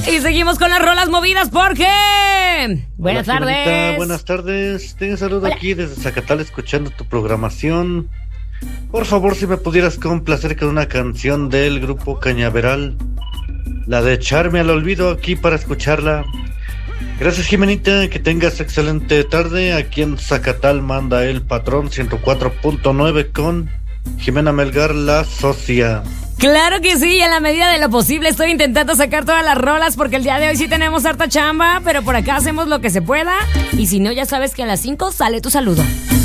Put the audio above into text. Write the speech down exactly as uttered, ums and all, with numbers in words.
Y seguimos con las rolas movidas porque... Buenas Hola, tardes. Jimenita, buenas tardes. Tengo un saludo Hola. aquí desde Zacatal escuchando tu programación. Por favor, si me pudieras complacer con una canción del grupo Cañaveral, la de Echarme al Olvido, aquí para escucharla. Gracias, Jimenita, que tengas excelente tarde. Aquí en Zacatal manda el patrón ciento cuatro punto nueve con Jimena Melgar, la socia. Claro que sí, en la medida de lo posible estoy intentando sacar todas las rolas porque el día de hoy sí tenemos harta chamba, pero por acá hacemos lo que se pueda. Y si no, ya sabes que a las cinco sale tu saludo.